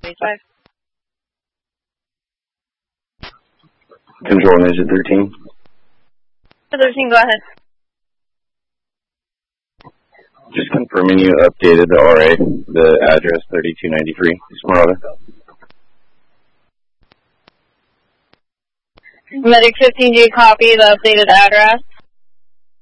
5. Control Ninja 13. 13, go ahead. Just confirming you updated the RA, the address 3293, Esmeralda. Medic 15, do you copy the updated address?